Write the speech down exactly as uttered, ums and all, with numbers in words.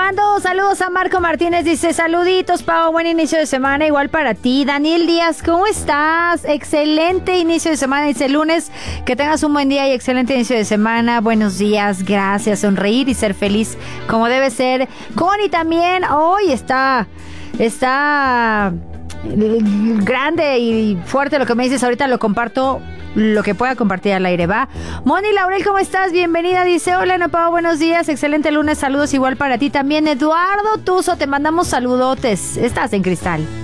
mando saludos a Marco Martínez, dice saluditos, Pau, buen inicio de semana, igual para ti. Daniel Díaz, ¿cómo estás? Excelente inicio de semana, dice lunes, que tengas un buen día y excelente inicio de semana. Buenos días, gracias, sonreír y ser feliz como debe ser. Connie también, hoy está, está grande y fuerte lo que me dices, ahorita lo comparto, lo que pueda compartir al aire, va. Moni Laurel, ¿cómo estás? Bienvenida, dice, hola, no Pau, buenos días, excelente lunes, saludos igual para ti también. Eduardo Tuzo, te mandamos saludotes, estás en Cristal.